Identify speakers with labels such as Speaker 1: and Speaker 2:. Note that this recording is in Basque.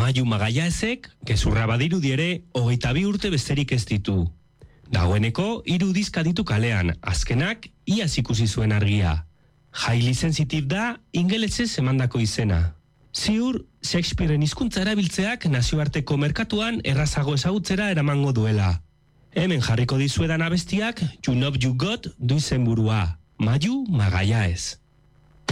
Speaker 1: Maiu Magallaesek, gezurra badirudi ere, 22 urte besterik ez ditu. Dagoeneko, 3 diska ditu kalean, azkenak, iaz ikusi zuen argia. High Sensitive da, ingelesez emandako izena. Ziur, Shakespearen hizkuntza erabiltzeak nazioarteko merkatuan errazago ezagutzera eramango duela. Hemen jarriko dizuedan abestiak, You Know You Got du izenburua, Maiu Magallaes.